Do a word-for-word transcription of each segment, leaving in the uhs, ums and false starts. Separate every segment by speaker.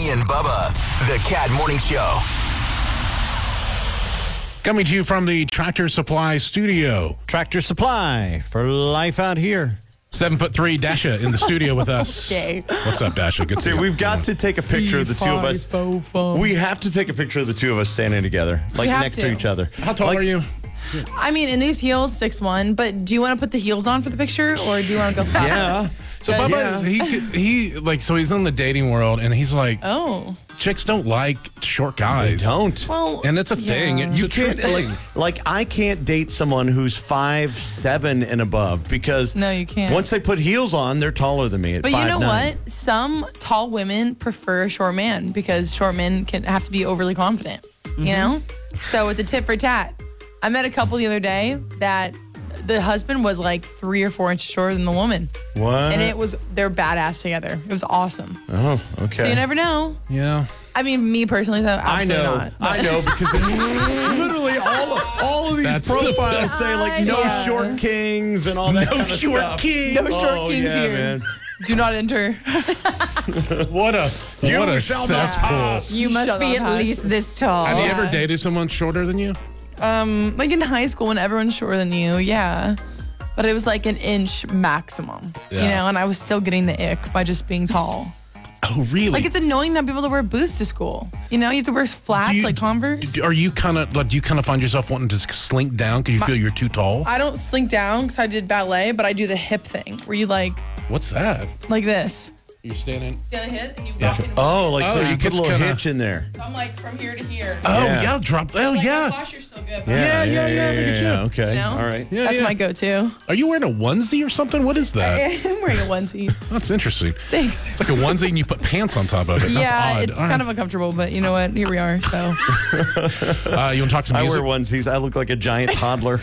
Speaker 1: and Bubba, the Cat Morning Show.
Speaker 2: Coming to you from the Tractor Supply studio.
Speaker 3: Tractor Supply for life out here.
Speaker 2: Seven foot three Dasha in the studio with us.
Speaker 4: Okay.
Speaker 2: What's up, Dasha? Good to see
Speaker 3: See,
Speaker 2: you.
Speaker 3: we've got to take a picture of the two of us. We have to take a picture of the two of us standing together, like
Speaker 4: have
Speaker 3: next to.
Speaker 4: to.
Speaker 3: each other.
Speaker 2: How tall
Speaker 3: Like,
Speaker 2: are you?
Speaker 4: I mean, in these heels, six one. But do you want to put the heels on for the picture, or do you want to go fat?
Speaker 3: Yeah.
Speaker 2: So
Speaker 4: Yeah.
Speaker 2: Bubba, he he like so he's in the dating world, and he's like,
Speaker 4: Oh.
Speaker 2: chicks don't like short guys.
Speaker 3: Don't.
Speaker 4: Well,
Speaker 2: And it's a
Speaker 4: yeah.
Speaker 2: thing. It's
Speaker 3: You
Speaker 2: a true
Speaker 3: can't
Speaker 2: thing.
Speaker 3: like, like I can't date someone who's five seven and above because
Speaker 4: No, you can't.
Speaker 3: Once they put heels on, they're taller than me. At
Speaker 4: But you know
Speaker 3: five nine.
Speaker 4: what? Some tall women prefer a short man because short men can have to be overly confident.
Speaker 3: Mm-hmm.
Speaker 4: You know? So it's a tit for tat. I met a couple the other day that the husband was like three or four inches shorter than the woman.
Speaker 3: What?
Speaker 4: And it was, they're badass together. It was awesome.
Speaker 3: Oh, okay.
Speaker 4: So you never know.
Speaker 2: Yeah.
Speaker 4: I mean, me personally, though,
Speaker 3: I
Speaker 4: absolutely
Speaker 3: know,
Speaker 4: not.
Speaker 3: I know, because literally all of, all of these
Speaker 2: That's the
Speaker 3: profiles
Speaker 2: best.
Speaker 3: say like no
Speaker 4: Yeah.
Speaker 3: short kings and all that
Speaker 2: No
Speaker 3: kind of
Speaker 2: short
Speaker 3: stuff.
Speaker 2: king.
Speaker 4: No short
Speaker 3: Oh,
Speaker 4: kings
Speaker 3: yeah,
Speaker 4: here.
Speaker 3: man.
Speaker 4: Do not enter.
Speaker 2: What a
Speaker 3: You
Speaker 2: what a
Speaker 3: shall not
Speaker 2: cesspool.
Speaker 3: pass.
Speaker 5: You must
Speaker 4: Shut
Speaker 5: be
Speaker 4: up,
Speaker 5: at
Speaker 4: Huss.
Speaker 5: least this tall.
Speaker 2: Have you
Speaker 4: Yeah.
Speaker 2: ever dated someone shorter than you?
Speaker 4: Um, like in high school when everyone's shorter than you, yeah. But it was like an inch maximum, you
Speaker 2: Yeah.
Speaker 4: know, and I was still getting the ick by just being tall.
Speaker 2: Oh, really?
Speaker 4: Like it's annoying not to be able to wear boots to school. You know, you have to wear flats
Speaker 2: Do you-
Speaker 4: like Converse.
Speaker 2: Are you kind of like? Do you kind of find yourself wanting to slink down because you feel you're too tall?
Speaker 4: I don't slink down because I did ballet, but I do the hip thing where you like
Speaker 2: What's that?
Speaker 4: like this.
Speaker 2: You're standing.
Speaker 4: Stand the hip and you
Speaker 2: Yeah.
Speaker 4: walk in.
Speaker 3: Oh, like
Speaker 2: Oh,
Speaker 3: so
Speaker 2: you
Speaker 3: you put
Speaker 2: just
Speaker 3: a little
Speaker 2: kinda-
Speaker 3: hitch in there.
Speaker 4: So I'm like from here to here.
Speaker 2: Oh
Speaker 3: Yeah.
Speaker 2: yeah, drop. Oh
Speaker 4: Like,
Speaker 2: yeah.
Speaker 4: your posture's still good.
Speaker 2: Yeah, yeah, yeah, look at you.
Speaker 3: Okay,
Speaker 4: You know?
Speaker 3: all right.
Speaker 2: Yeah,
Speaker 4: That's
Speaker 2: yeah.
Speaker 4: my go-to.
Speaker 2: Are you wearing a onesie or something? What is that?
Speaker 4: I'm wearing a onesie.
Speaker 2: That's interesting.
Speaker 4: Thanks.
Speaker 2: It's like a onesie and you put pants on top of it. That's
Speaker 4: Yeah,
Speaker 2: odd.
Speaker 4: it's
Speaker 2: All
Speaker 4: kind
Speaker 2: right.
Speaker 4: of uncomfortable, but you know what? Here we are. So
Speaker 2: Uh, you want to talk some
Speaker 3: I
Speaker 2: music?
Speaker 3: wear onesies. I look like a giant toddler.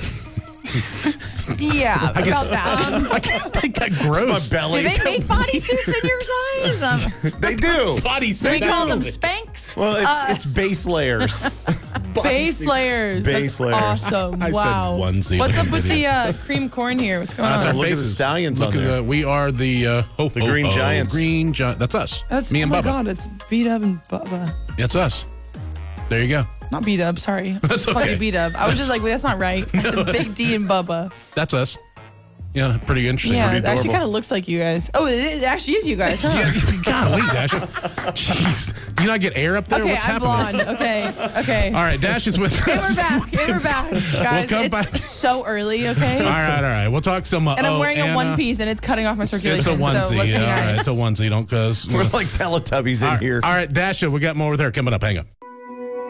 Speaker 4: yeah, about that.
Speaker 2: I can't think that
Speaker 3: My
Speaker 2: gross.
Speaker 3: belly.
Speaker 5: Do they make bodysuits in your size? Um,
Speaker 3: They do.
Speaker 2: Body
Speaker 5: we call them Spanx.
Speaker 3: Well, it's
Speaker 4: Uh,
Speaker 3: it's base layers.
Speaker 4: Base layers.
Speaker 3: Base
Speaker 4: That's
Speaker 3: layers.
Speaker 4: Awesome.
Speaker 2: I said
Speaker 4: wow.
Speaker 2: onesie
Speaker 4: What's
Speaker 2: like
Speaker 4: up
Speaker 2: an
Speaker 4: with
Speaker 2: idiot.
Speaker 4: the uh, cream corn here? What's going
Speaker 2: That's
Speaker 4: on?
Speaker 2: our
Speaker 3: Look at the
Speaker 2: faces.
Speaker 3: stallions
Speaker 2: Look
Speaker 3: on
Speaker 2: at
Speaker 3: there.
Speaker 2: the- we are the uh, ho,
Speaker 3: The
Speaker 2: ho,
Speaker 3: Green
Speaker 2: ho,
Speaker 3: Giants.
Speaker 2: Green Giant. That's us.
Speaker 4: That's,
Speaker 2: Me
Speaker 4: oh
Speaker 2: and
Speaker 4: my
Speaker 2: Bubba.
Speaker 4: God, it's beat up and Bubba.
Speaker 2: It's us. There you go.
Speaker 4: Not beat up. Sorry.
Speaker 2: That's
Speaker 4: Called
Speaker 2: okay.
Speaker 4: you beat up. I was just like, wait, that's not right. I said Big D and Bubba.
Speaker 2: That's us. Yeah, pretty interesting.
Speaker 4: Yeah,
Speaker 2: pretty
Speaker 4: it actually
Speaker 2: adorable.
Speaker 4: kind of looks like you guys. Oh, it, it actually is you guys, huh?
Speaker 2: Yeah, golly, Dasha. Jeez. Do you not get air up there?
Speaker 4: Okay,
Speaker 2: What's
Speaker 4: I'm
Speaker 2: happening?
Speaker 4: blonde. Okay, okay.
Speaker 2: All right, Dash is with us.
Speaker 4: And we're back. And we're back, guys.
Speaker 2: come
Speaker 4: it's
Speaker 2: back.
Speaker 4: so early. Okay.
Speaker 2: All right, all right. We'll talk some. Uh,
Speaker 4: And I'm
Speaker 2: oh,
Speaker 4: wearing a
Speaker 2: Anna.
Speaker 4: one piece, and it's cutting off my
Speaker 2: It's
Speaker 4: circulation.
Speaker 2: a onesie.
Speaker 4: So let's be
Speaker 2: all right,
Speaker 4: nice.
Speaker 2: it's a onesie. Don't cause.
Speaker 3: We're like Teletubbies in
Speaker 2: all,
Speaker 3: here.
Speaker 2: all right, Dasha, we got more with her coming up. Hang on.